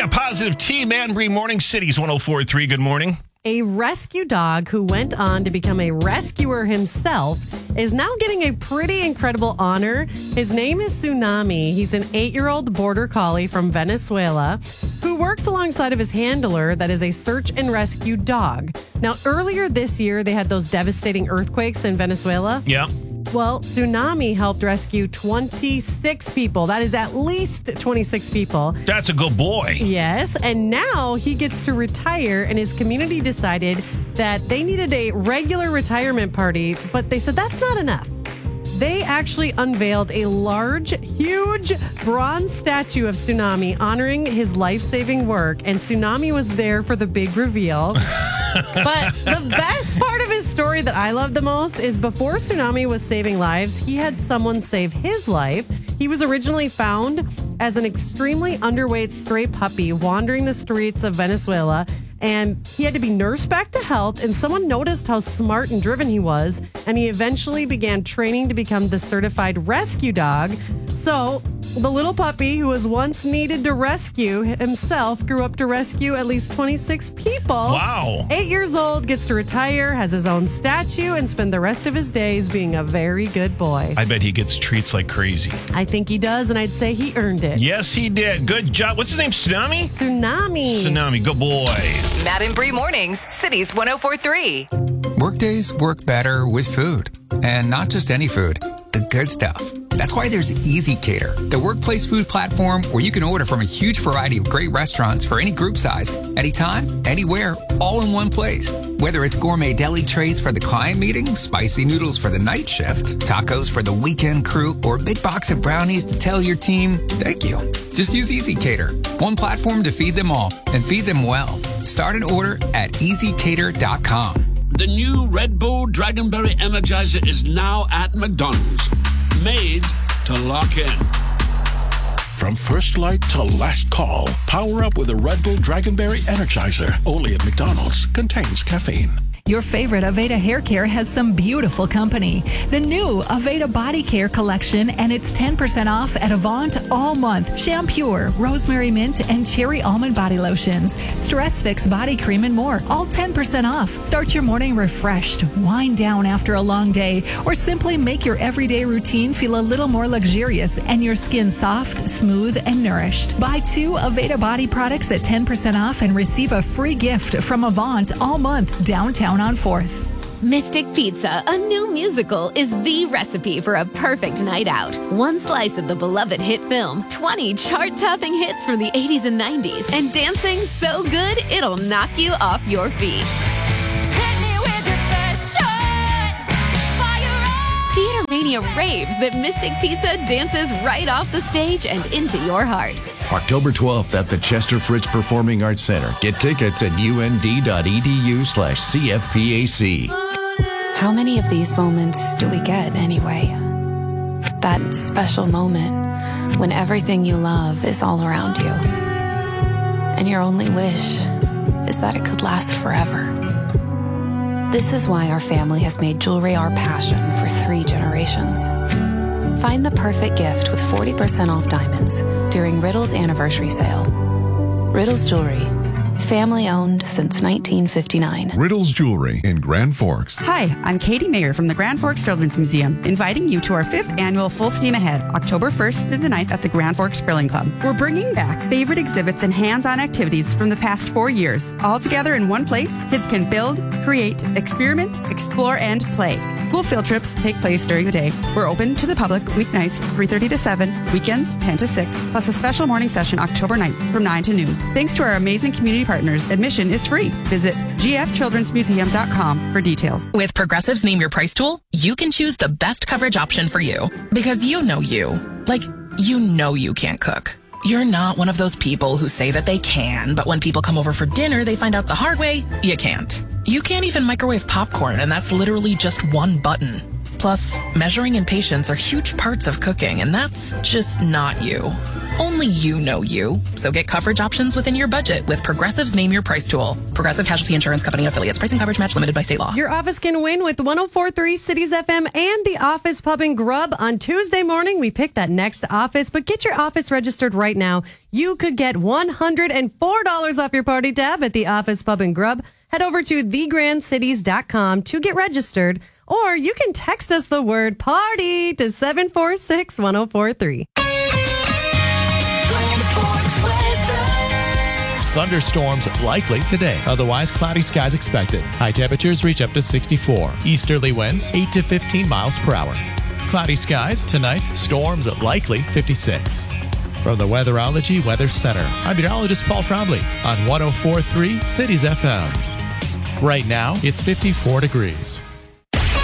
Yeah, Positive T, Man-Bree Morning, Cities 104.3. Good morning. A rescue dog who went on to become a rescuer himself is now getting a pretty incredible honor. His name is Tsunami. He's an 8-year-old border collie from Venezuela who works alongside of his handler that is a search and rescue dog. Now, earlier this year, they had those devastating earthquakes in Venezuela. Yeah. Well, Tsunami helped rescue 26 people. That is at least 26 people. That's a good boy. Yes, and now he gets to retire, and his community decided that they needed a regular retirement party, but they said that's not enough. They actually unveiled a large, huge bronze statue of Tsunami honoring his life-saving work, and Tsunami was there for the big reveal. But the best part of his story that I love the most is before Tsunami was saving lives, he had someone save his life. He was originally found as an extremely underweight stray puppy wandering the streets of Venezuela, and he had to be nursed back to health, and someone noticed how smart and driven he was, and he eventually began training to become the certified rescue dog. So the little puppy who was once needed to rescue himself grew up to rescue at least 26 people. Wow. 8 years old, gets to retire, has his own statue, and spend the rest of his days being a very good boy. I bet he gets treats like crazy. I think he does, and I'd say he earned it. Yes, he did. Good job. What's his name? Tsunami? Tsunami. Good boy. Matt and Bree Mornings, Cities 104.3. Workdays work better with food. And not just any food, the good stuff. That's why there's Easy Cater, the workplace food platform where you can order from a huge variety of great restaurants for any group size, anytime, anywhere, all in one place. Whether it's gourmet deli trays for the client meeting, spicy noodles for the night shift, tacos for the weekend crew, or a big box of brownies to tell your team, thank you. Just use Easy Cater, one platform to feed them all and feed them well. Start an order at easycater.com. The new Red Bull Dragonberry Energizer is now at McDonald's. Made to lock in. From first light to last call, power up with a Red Bull Dragonberry Energizer. Only at McDonald's. Contains caffeine. Your favorite Aveda hair care has some beautiful company. The new Aveda Body Care Collection, and it's 10% off at Avant all month. Shampure, Rosemary Mint, and Cherry Almond Body Lotions. Stress Fix Body Cream and more. All 10% off. Start your morning refreshed. Wind down after a long day. Or simply make your everyday routine feel a little more luxurious and your skin soft, smooth, and nourished. Buy 2 Aveda Body products at 10% off and receive a free gift from Avant all month downtown on 4th. Mystic Pizza, a new musical, is the recipe for a perfect night out. One slice of the beloved hit film, 20 chart-topping hits from the 80s and 90s, and dancing so good it'll knock you off your feet. Theater Mania raves that Mystic Pizza dances right off the stage and into your heart. October 12th at the Chester Fritz Performing Arts Center. Get tickets at und.edu/CFPAC. How many of these moments do we get anyway? That special moment when everything you love is all around you. And your only wish is that it could last forever. This is why our family has made jewelry our passion for 3 generations. Find the perfect gift with 40% off diamonds during Riddle's anniversary sale. Riddle's Jewelry, family owned since 1959. Riddle's Jewelry in Grand Forks. Hi, I'm Katie Mayer from the Grand Forks Children's Museum, inviting you to our 5th annual Full Steam Ahead, October 1st through the 9th at the Grand Forks Grilling Club. We're bringing back favorite exhibits and hands-on activities from the past 4 years. All together in one place, kids can build, create, experiment, explore, and play. School field trips take place during the day. We're open to the public weeknights 3:30 to 7, weekends 10 to 6, plus a special morning session October 9th from 9 to noon. Thanks to our amazing community partners, admission is free. Visit gfchildrensmuseum.com for details. With Progressive's Name Your Price tool, you can choose the best coverage option for you. Because you know you. Like, you know you can't cook. You're not one of those people who say that they can, but when people come over for dinner, they find out the hard way, you can't. You can't even microwave popcorn, and that's literally just one button. Plus, measuring and patience are huge parts of cooking, and that's just not you. Only you know you. So get coverage options within your budget with Progressive's Name Your Price tool. Progressive Casualty Insurance Company and affiliates. Price and coverage match limited by state law. Your office can win with 104.3 Cities FM and the Office Pub and Grub. On Tuesday morning, we pick that next office, but get your office registered right now. You could get $104 off your party tab at the Office Pub and Grub. Head over to thegrandcities.com to get registered, or you can text us the word party to 746-1043. Thunderstorms likely today. Otherwise, cloudy skies expected. High temperatures reach up to 64. Easterly winds 8 to 15 miles per hour. Cloudy skies tonight. Storms likely 56. From the Weatherology Weather Center, I'm meteorologist Paul Trombley on 104.3 Cities FM. Right now, it's 54 degrees.